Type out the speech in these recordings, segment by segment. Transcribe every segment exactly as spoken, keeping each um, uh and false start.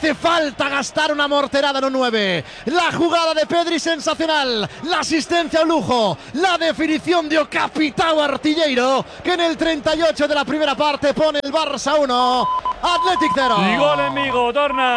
hace falta gastar una morterada en un nueve. La jugada de Pedri sensacional, la asistencia a lujo, la definición de Capitao Artilleiro, que en el treinta y ocho de la primera parte pone el Barça uno, Athletic cero. Y gol en Vigo,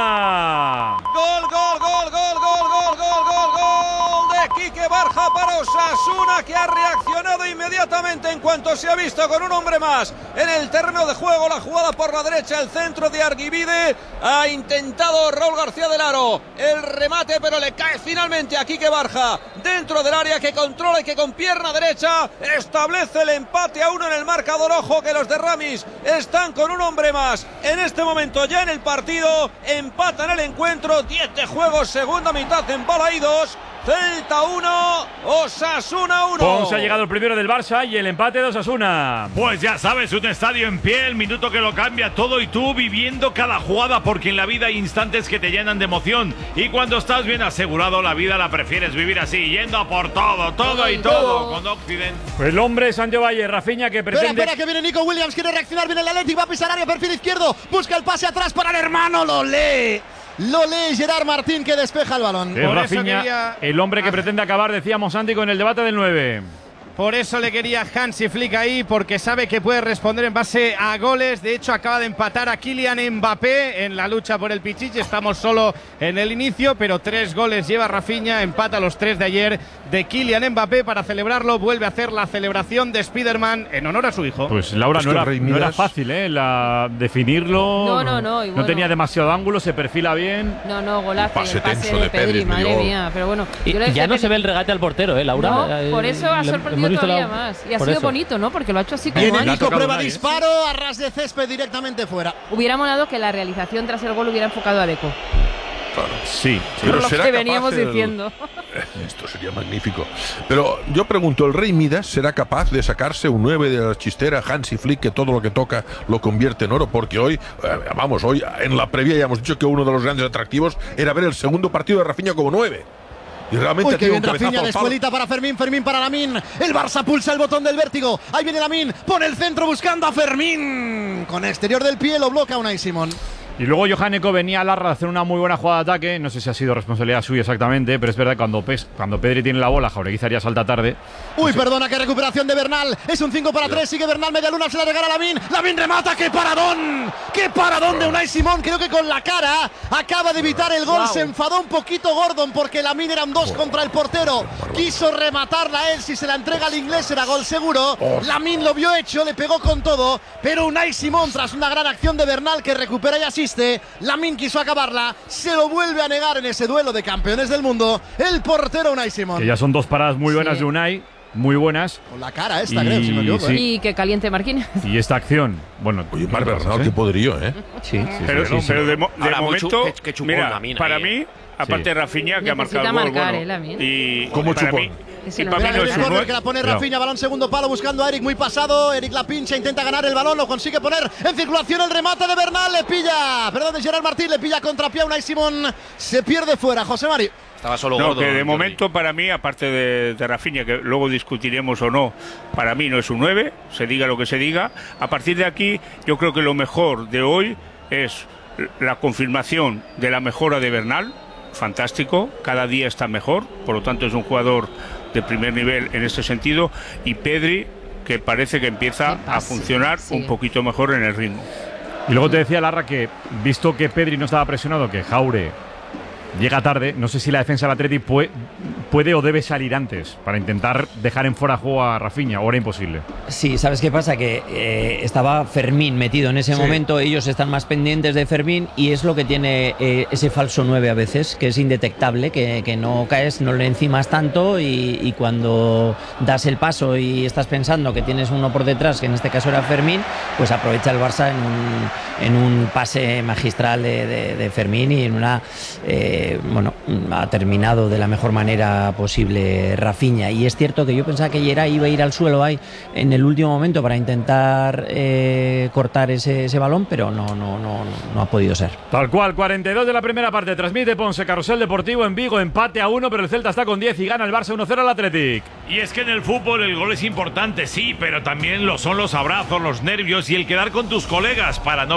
torna. Gol, gol, gol, gol, gol, gol, gol, gol, gol de Quique Barja para Osasuna, que ha reaccionado inmediatamente en cuanto se ha visto con un hombre más en el terreno de juego. La jugada por la derecha, el centro de Arguibide, ha intentado Raúl García del Aro el remate, pero le cae finalmente a Quique Barja dentro del área, que controla y que con pierna derecha establece el empate a uno en el marcador. Ojo que los de Ramis están con un hombre más en este momento ya en el partido, empatan el encuentro, diez de juego, segunda mitad en Balaídos. Celta uno, Osasuna uno. Ponce ha llegado el primero del Barça y el empate de Osasuna. Pues ya sabes, un estadio en pie, el minuto que lo cambia todo y tú viviendo cada jugada, porque en la vida hay instantes que te llenan de emoción y cuando estás bien asegurado la vida la prefieres vivir así, yendo a por todo, todo y todo con Occident. El hombre Sancho Valle, Rafinha, que pretende… Espera, espera, que viene Nico Williams, quiere reaccionar, viene el Athletic, va a pisar área, perfil izquierdo, busca el pase atrás para el hermano, lo lee. Lo lee Gerard Martín, que despeja el balón. Es Rafinha, quería… el hombre que pretende acabar, decíamos Santi, con el debate del nueve. Por eso le quería Hansi Flick ahí, porque sabe que puede responder en base a goles. De hecho, acaba de empatar a Kylian Mbappé en la lucha por el Pichichi. Estamos solo en el inicio, pero tres goles lleva Rafinha. Empata los tres de ayer de Kylian Mbappé. Para celebrarlo, vuelve a hacer la celebración de Spiderman en honor a su hijo. Pues Laura, es no, era, Midas… no era fácil, ¿eh? La, definirlo. No, no, no. Y bueno, no tenía demasiado ángulo, se perfila bien. No, no, golazo. Pase el pase tenso de, de Pedri, Pedri, madre medio… mía. Pero bueno, y, yo le ya no Pedri… se ve el regate al portero, ¿eh, Laura? No, eh, por eso ha le, sorprendido todavía la… más. Y ha por sido eso. bonito, ¿no? Porque lo ha hecho así como Viene antes. Nico, prueba Unai, ¿eh? disparo, a ras de césped directamente fuera. Hubiera molado que la realización tras el gol hubiera enfocado a Deco. Claro. Sí, sí. Pero Por lo será que capaz veníamos el… diciendo. Esto sería magnífico. Pero yo pregunto, ¿el Rey Midas será capaz de sacarse un nueve de la chistera, Hansi Flick, que todo lo que toca lo convierte en oro? Porque hoy, eh, vamos, hoy en la previa ya hemos dicho que uno de los grandes atractivos era ver el segundo partido de Rafinha como nueve. Y realmente Uy, que bien Rafinha de al palo. escuelita para Fermín, Fermín para Lamine. El Barça pulsa el botón del vértigo. Ahí viene Lamine, pone el centro buscando a Fermín. Con exterior del pie lo bloquea Unai Simón. Y luego Johanneco venía a Larra a hacer una muy buena jugada de ataque. No sé si ha sido responsabilidad suya exactamente, pero es verdad que cuando, Pes, cuando Pedri tiene la bola, Jauregui haría salta tarde. Uy, perdona, qué recuperación de Bernal. Es un cinco para tres, sigue Bernal, media luna, se la regala Lamine. Lamine remata, ¡qué paradón! ¡Qué paradón de Unai Simón! Creo que con la cara acaba de evitar el gol. Wow. Se enfadó un poquito Gordon porque Lamine eran dos wow. contra el portero. Quiso rematarla él, si se la entrega al inglés era gol seguro. Oh. Lamine lo vio hecho, le pegó con todo, pero Unai Simón, tras una gran acción de Bernal que recupera y asiste, Lamine quiso acabarla, se lo vuelve a negar en ese duelo de campeones del mundo el portero Unai Simón. Que ya son dos paradas muy buenas sí. de Unai, muy buenas. Con la cara esta, y, creo, si me equivoco. Sí. ¿eh? Y que caliente Marquinhos. Y esta acción, bueno… Oye, Mar Bernal, qué poderío, ¿eh? Sí, sí, pero, sí, sí, pero sí. de, mo de momento, que, que mira, Lamine para ahí, mí, aparte sí. de Rafinha, que necesita ha marcado el gol, marcar, bueno, eh, y ¿Cómo para chupón? mí, Es y para mí no es el un córner que la pone Rafinha, balón segundo palo buscando a Eric, muy pasado. Eric la pincha, intenta ganar el balón, lo consigue poner en circulación. El remate de Bernal, le pilla, perdón, de Gerard Martín, le pilla contra pie a Unai Simón, se pierde fuera. José Mari. Estaba solo no, gordo, que de Jordi. momento para mí, aparte de, de Rafinha, que luego discutiremos o no, para mí no es un nueve, se diga lo que se diga. A partir de aquí, yo creo que lo mejor de hoy es la confirmación de la mejora de Bernal, fantástico, cada día está mejor, por lo tanto es un jugador de primer nivel en este sentido, y Pedri, que parece que empieza a funcionar sí. un poquito mejor en el ritmo. Y luego te decía Larra que, visto que Pedri no estaba presionado, que Jaure llega tarde, no sé si la defensa del Atleti puede, puede o debe salir antes para intentar dejar en fuera de juego a Rafinha, o era imposible. Sí, ¿sabes qué pasa? Que eh, estaba Fermín metido en ese sí. momento, ellos están más pendientes de Fermín y es lo que tiene eh, ese falso nueve a veces, que es indetectable, que, que no caes, no le encimas tanto y, y cuando das el paso y estás pensando que tienes uno por detrás, que en este caso era Fermín, pues aprovecha el Barça en un, en un pase magistral de, de, de Fermín y en una… Eh, bueno, ha terminado de la mejor manera posible Rafinha, y es cierto que yo pensaba que Gerard iba a ir al suelo ahí en el último momento para intentar eh, cortar ese, ese balón, pero no, no, no, no ha podido ser. Tal cual, cuarenta y dos de la primera parte, transmite Ponce, Carrusel Deportivo en Vigo, empate a uno, pero el Celta está con diez y gana el Barça uno cero al Athletic. Y es que en el fútbol el gol es importante, sí, pero también lo son los abrazos, los nervios y el quedar con tus colegas para no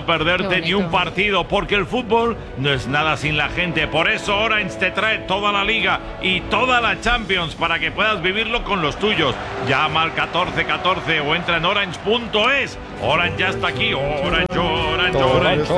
perderte ni un partido, porque el fútbol no es nada sin la gente. Por eso Orange te trae toda la Liga y toda la Champions para que puedas vivirlo con los tuyos. Llama al catorce catorce o entra en orange punto es. Orange ya está aquí. Orange, Orange, Orange,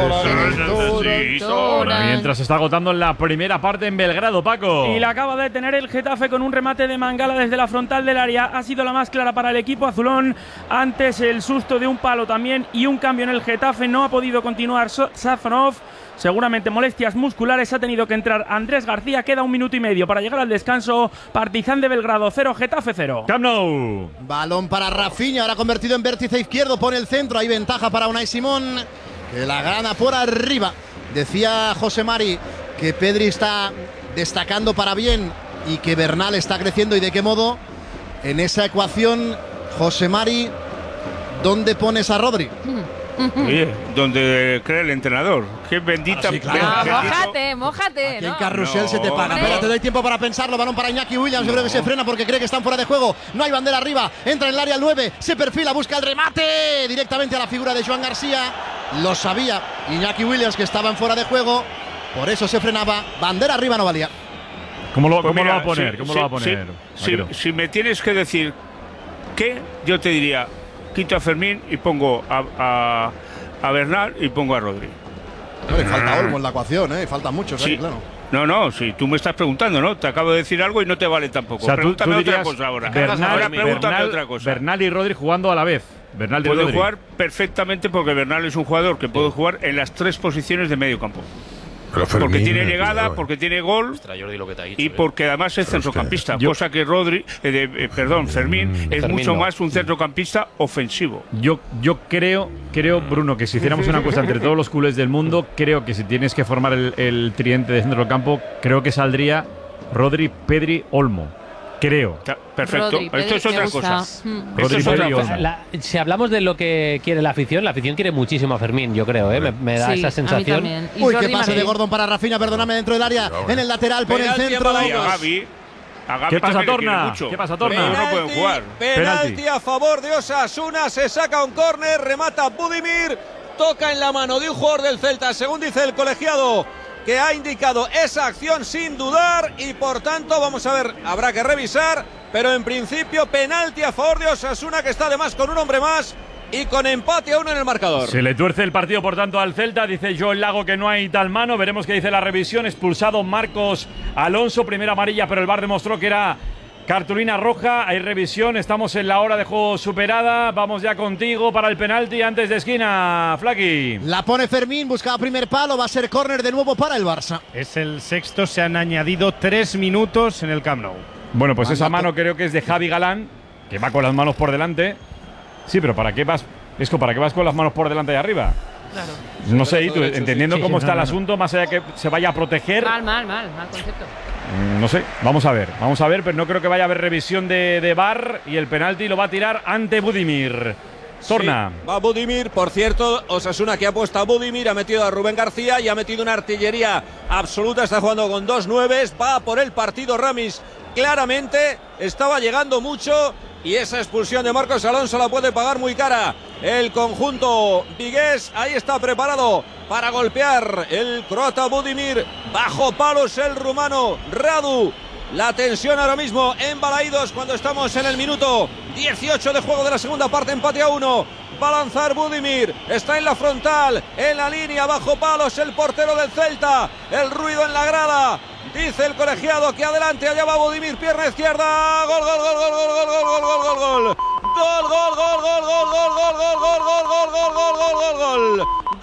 Orange, Orange. Mientras se está agotando la primera parte en Belgrado, Paco. Y la acaba de tener el Getafe con un remate de Mangala desde la frontal del área. Ha sido la más clara para el equipo azulón. Antes el susto de un palo también y un cambio en el Getafe. No ha podido continuar Safanov. Seguramente molestias musculares. Ha tenido que entrar Andrés García. Queda un minuto y medio para llegar al descanso. Partizan de Belgrado cero, Getafe cero. Camp Nou. Balón para Rafinha, ahora convertido en vértice izquierdo. Pone el centro. Hay ventaja para Unai Simón, que la gana por arriba. Decía José Mari que Pedri está destacando para bien y que Bernal está creciendo. ¿Y de qué modo? En esa ecuación, José Mari, ¿dónde pones a Rodri? Oye, donde cree el entrenador. Qué bendita. Sí, claro. Ah, mójate, mójate. Aquí ¿no? en Carrusel No, se te paga. no. Espera, te doy tiempo para pensarlo. Balón para Iñaki Williams. Yo creo que se frena porque cree que están fuera de juego. No hay bandera arriba. Entra en el área el nueve. Se perfila, busca el remate. Directamente a la figura de Joan García. Lo sabía Iñaki Williams que estaban fuera de juego. Por eso se frenaba. Bandera arriba no valía. ¿Cómo lo, Pues cómo mira, lo va a poner? si- ¿Cómo si- lo va a poner? Si, si- si me tienes que decir qué, yo te diría, quito a Fermín y pongo a, a, a Bernal y pongo a Rodri. Hombre, falta Olmo en la ecuación, ¿eh? Faltan muchos, Sí. ¿eh? Claro. No, no, si tú me estás preguntando, ¿no? Te acabo de decir algo y no te vale tampoco. O sea, tú, tú pregúntame otra dirías cosa ahora. Bernal, ahora pregúntame Bernal, otra cosa. Bernal y Rodri jugando a la vez. Bernal y Puede Rodri. jugar perfectamente porque Bernal es un jugador que puede jugar en las tres posiciones de medio campo. Pero Fermín, Porque tiene eh, llegada, cuidado, eh. porque tiene gol Ostras, Jordi, lo que te ha dicho, y eh. porque además es centrocampista, yo- cosa que Rodri, eh, de- eh, perdón, Fermín es Fermín mucho no. más un centrocampista ofensivo. Yo, yo creo, creo, Bruno, que si hiciéramos una encuesta entre todos los culés del mundo, creo que si tienes que formar el, el tridente de centro del campo, creo que saldría Rodri, Pedri, Olmo. Creo. Ta- Perfecto. Rodri, Esto Pedri, es otra me gusta. cosa. Mm. Esto Rodri, es otra Pedri, cosa. Olmo. La- si hablamos de lo que quiere la afición, la afición quiere muchísimo a Fermín, yo creo, ¿eh? me, me da Sí, esa a mí sensación. también. Y Uy, Jordi qué pase de Martín. Gordon para Rafinha, perdóname, dentro del área. En el lateral, pone el Penalti en centro. Y a Balaídos. Gavi, a Gavi ¿Qué pasa, también le quiere Torna? mucho. ¿Qué pasa, Torna? Pero no pueden jugar. Penalti Penalti. a favor de Osasuna, se saca un córner, remata Budimir, toca en la mano de un jugador del Celta, según dice el colegiado, que ha indicado esa acción sin dudar y por tanto, vamos a ver, habrá que revisar, pero en principio penalti a favor de Osasuna, que está además con un hombre más y con empate a uno en el marcador. Se le tuerce el partido, por tanto, al Celta. Dice Joel Lago que no hay tal mano. Veremos qué dice la revisión. Expulsado Marcos Alonso, primera amarilla, pero el V A R demostró que era cartulina roja. Hay revisión, estamos en la hora de juego superada. Vamos ya contigo para el penalti antes de esquina, Flaki. La pone Fermín, buscaba primer palo, va a ser córner de nuevo para el Barça. Es el sexto, se han añadido tres minutos en el Camp Nou. Bueno, pues esa Mandato. mano creo que es de Javi Galán, que va con las manos por delante. Sí, pero ¿para qué vas, Esco, para qué vas con las manos por delante de arriba? Claro. No sé, y tú, entendiendo Sí, cómo sí, está no, el no, asunto, más allá de que se vaya a proteger. Mal, mal, mal, mal concepto. Mm, No sé, vamos a ver, vamos a ver, pero no creo que vaya a haber revisión de, de V A R y el penalti lo va a tirar ante Budimir. Torna. Sí, va Budimir, por cierto, Osasuna que ha puesto a Budimir, ha metido a Rubén García y ha metido una artillería absoluta, está jugando con dos nueves, va por el partido Ramis, claramente estaba llegando mucho y esa expulsión de Marcos Alonso la puede pagar muy cara. El conjunto vigués, ahí está preparado para golpear el croata Budimir, bajo palos el rumano Radu. La tensión ahora mismo en Balaídos cuando estamos en el minuto dieciocho de juego de la segunda parte, empate a uno. Va a lanzar Budimir, está en la frontal, en la línea, bajo palos el portero del Celta, el ruido en la grada. Dice el colegiado que adelante, allá va Budimir, pierna izquierda, gol, gol, gol, gol, gol, gol, gol, gol, gol, gol, gol. Gol, gol, gol, gol, gol, gol, gol, gol, gol, gol, gol, gol, gol, gol, gol.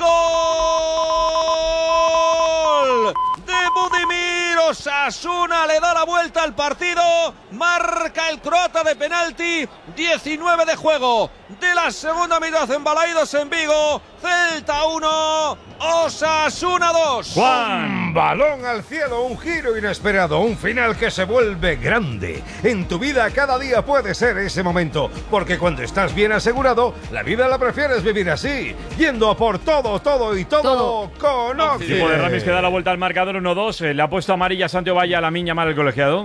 Gol de Budimir, Osasuna le da la vuelta al partido, marca el croata de penalti, diecinueve de juego de la segunda mitad en Balaídos en Vigo, Celta uno, Osasuna dos. Juan. Balón al cielo, un giro inesperado, un final que se vuelve grande. En tu vida cada día puede ser ese momento, porque cuando estás bien asegurado, la vida la prefieres vivir así, yendo a por todo, todo y todo, Todo. con Tipo de Occi. Ramis que da la vuelta al marcador uno dos. Eh, le ha puesto amarilla a Santiago Valle a la miña mal el colegiado.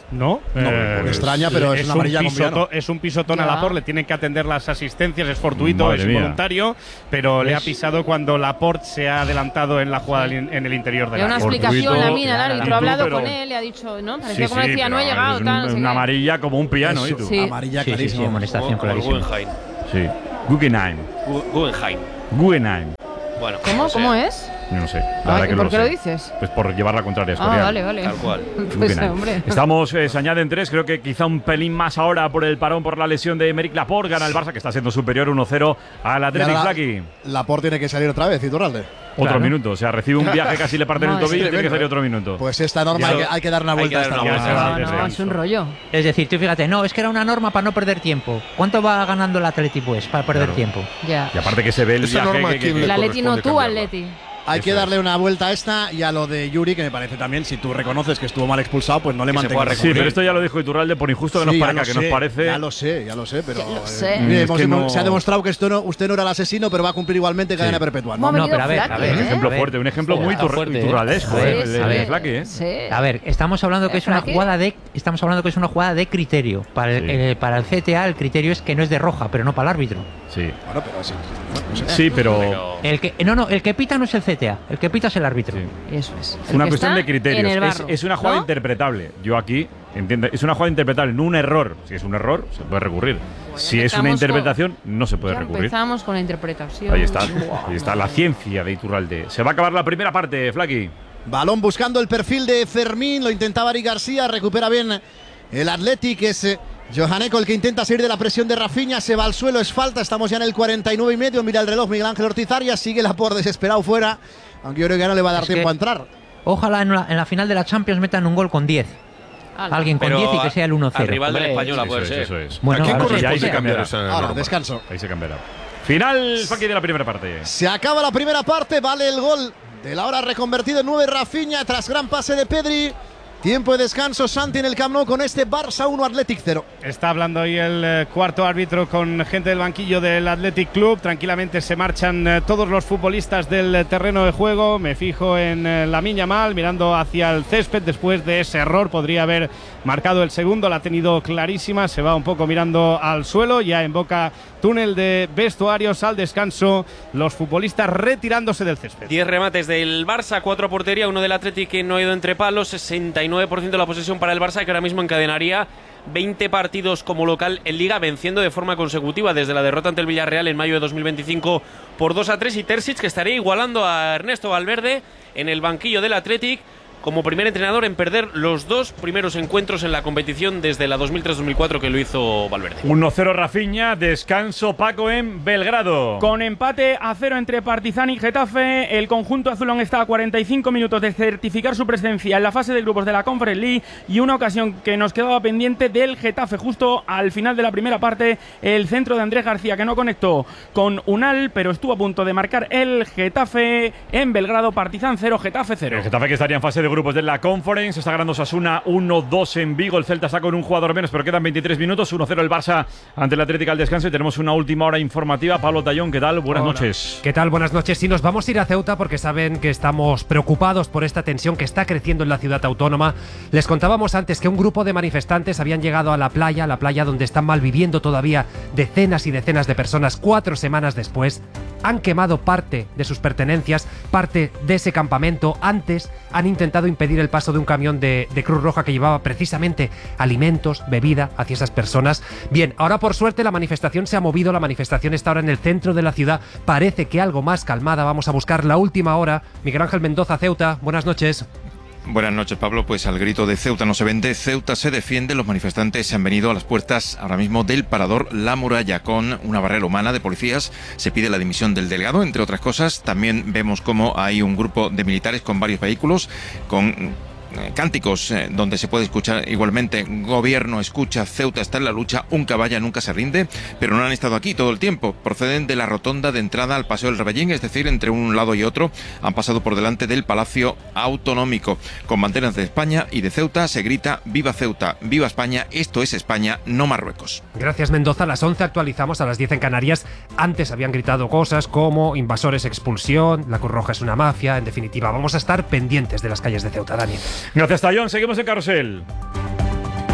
No, No, eh, me extraña, pero es una amarilla con pisoto- Viano. Es un pisotón Ya. a Laporte, le tienen que atender las asistencias, es fortuito, Madre es mía. involuntario, pero le ha Es- pisado cuando Laporte se ha adelantado en la jugada en en el interior de Le da la una área. explicación Fortuito, a mí, el árbitro ha Itu, hablado pero- con él, le ha dicho, ¿no? Parecía Sí, como sí, decía, no he pero llegado, es tal, no un- sé una qué. amarilla como un piano. Es ¿eh, tú? Sí. Amarilla Sí, sí, sí, clarísima. amonestación Por clarísima. Guggenheim. Sí. Guggenheim. Gu- Guggenheim. Guggenheim. Bueno, ¿Cómo? no sé, ¿Cómo es? Yo no sé. La Ay, verdad que ¿por no qué sé. lo dices? Pues por llevar la contraria a Ah, Escorial. vale, vale. Tal cual. Pues, Guggenheim. hombre. Estamos, eh, se añaden tres, creo que quizá un pelín más ahora por el parón por la lesión de Emerick Laporte. Gana el Barça, que está siendo superior uno cero al Athletic Flaky. Laporte tiene que salir otra vez, Iturralde. Otro Claro. minuto, o sea, recibe un viaje, casi le parte el Madre tobillo y tiene que mía. salir otro minuto. Pues esta norma Ya hay lo- que, hay que dar una hay vuelta que a esta dar una norma. vuelta. Ah, No, sí, no, sí. es un rollo. Es decir, tú fíjate, no, es que era una norma para no perder tiempo. ¿Cuánto va ganando el Atleti pues para perder Claro. tiempo? Ya. Y aparte que se ve el Esa viaje norma que- aquí que- le El Atleti no, corresponde tú cambiarla. Atleti. Hay Eso que es. darle una vuelta a esta y a lo de Yuri, que me parece también, si tú reconoces que estuvo mal expulsado, pues no le Que se mantengas. pueda Sí, pero esto ya lo dijo Iturralde, por injusto que nos Sí, ya parezca, lo que sé, nos parece. Ya lo sé, ya lo sé, pero. Ya lo eh, sé. mire, Es hemos- que hemos- no- se ha demostrado que esto no, usted no era el asesino, pero va a cumplir igualmente cadena perpetua. ¿Cómo ha ¿no? No, venido pero a ver, Flaky, a ver, Un eh? ejemplo A ver. fuerte, un ejemplo Joder, muy está tur- fuerte, ¿eh? iturralesco, A eh, ver, el de- a de ver. Flaky, eh. Sí. A ver, estamos hablando que ¿Eh, es una Flaky? jugada de estamos hablando que es una jugada de criterio. Para el, Sí. eh, para el C T A el criterio es que no es de roja, pero no para el árbitro. Sí. Bueno, pero sí. Bueno, no sé. Sí, pero Pero- El que no, no, el que pita no es el C T A, el que pita es el árbitro. Sí. Eso es. Es El una que cuestión está de criterios. en el Es, barro, es una jugada ¿no? interpretable. Yo aquí entiendo, es una jugada interpretable, no un error. Si es un error, se puede recurrir. si es una empezamos interpretación, no se puede Ya recurrir. empezamos con la interpretación. Ahí está, Buah. ahí está la ciencia de Iturralde. Se va a acabar la primera parte, Flaky. Balón buscando el perfil de Fermín, lo intentaba Ari García, recupera bien el Athletic, es eh, Johanneco el que intenta salir de la presión de Rafinha, se va al suelo, es falta, estamos ya en el cuarenta y nueve y medio, mira el reloj Miguel Ángel Ortiz Arias, sigue Laporte desesperado fuera, aunque yo creo que ya no le va a dar Es tiempo que- a entrar. Ojalá en la, en la final de la Champions metan un gol con diez. Ala. Alguien con Pero diez y que sea el uno al cero. rival del Hombre, Español, Eso puede es, ser. eso es. Bueno, ¿A quién ahora sí, corresponde ahí se cambiar cambiará. esa Ahora, norma? descanso. Ahí se cambiará. Final, Flaky, de la primera parte. Se acaba la primera parte, vale el gol de la hora reconvertido en nueve Rafinha tras gran pase de Pedri. Tiempo de descanso, Santi en el Camp Nou con este Barça uno Athletic cero. Está hablando ahí el eh, cuarto árbitro con gente del banquillo del Athletic Club. Tranquilamente se marchan eh, todos los futbolistas del eh, terreno de juego. Me fijo en eh, Lamine Yamal mirando hacia el césped después de ese error. Podría haber marcado el segundo, la ha tenido clarísima. Se va un poco mirando al suelo. Ya en boca túnel de vestuarios al descanso. Los futbolistas retirándose del césped. diez remates del Barça, cuatro a portería, uno del Athletic que no ha ido entre palos, sesenta y nueve por ciento de la posesión para el Barça, que ahora mismo encadenaría veinte partidos como local en Liga, venciendo de forma consecutiva desde la derrota ante el Villarreal en mayo de dos mil veinticinco por dos a tres, y Terzic, que estaría igualando a Ernesto Valverde en el banquillo del Athletic como primer entrenador en perder los dos primeros encuentros en la competición desde la dos mil tres dos mil cuatro que lo hizo Valverde. uno cero Rafinha, descanso Paco en Belgrado. Con empate a cero entre Partizan y Getafe, el conjunto azulón está a cuarenta y cinco minutos de certificar su presencia en la fase de grupos de la Conference League, y una ocasión que nos quedaba pendiente del Getafe justo al final de la primera parte, el centro de Andrés García, que no conectó con Unal, pero estuvo a punto de marcar el Getafe en Belgrado. Partizan cero, Getafe cero. El Getafe, que estaría en fase de grupos de la Conference, está ganando Osasuna uno dos en Vigo. El Celta está con un jugador menos, pero quedan veintitrés minutos. uno cero el Barça ante el Atlético al descanso, y tenemos una última hora informativa. Pablo Tallón, ¿qué tal? Buenas Hola. noches. ¿Qué tal? Buenas noches. Sí, nos vamos a ir a Ceuta porque saben que estamos preocupados por esta tensión que está creciendo en la ciudad autónoma. Les contábamos antes que un grupo de manifestantes habían llegado a la playa, la playa donde están malviviendo todavía decenas y decenas de personas. Cuatro semanas después han quemado parte de sus pertenencias, parte de ese campamento. Antes han intentado impedir el paso de un camión de, de Cruz Roja que llevaba precisamente alimentos, bebida hacia esas personas. Bien, ahora por suerte la manifestación se ha movido, la manifestación está ahora en el centro de la ciudad, parece que algo más calmada. Vamos a buscar la última hora. Miguel Ángel Mendoza, Ceuta, buenas noches. Buenas noches, Pablo. Pues al grito de Ceuta no se vende, Ceuta se defiende. Los manifestantes se han venido a las puertas ahora mismo del parador La Muralla con una barrera humana de policías. Se pide la dimisión del delegado, entre otras cosas. También vemos cómo hay un grupo de militares con varios vehículos, con cánticos eh, donde se puede escuchar igualmente: gobierno escucha, Ceuta está en la lucha, un caballa nunca se rinde. Pero no han estado aquí todo el tiempo, proceden de la rotonda de entrada al Paseo del Rebellín, es decir, entre un lado y otro han pasado por delante del Palacio Autonómico. Con banderas de España y de Ceuta se grita: viva Ceuta, viva España, esto es España, no Marruecos. Gracias, Mendoza. A las once actualizamos, a las diez en Canarias. Antes habían gritado cosas como invasores, expulsión, la Cruz Roja es una mafia. En definitiva, vamos a estar pendientes de las calles de Ceuta, Dani. Gracias, Tallón. Seguimos en Carrusel.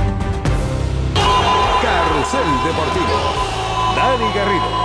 Carrusel Deportivo. Dani Garrido.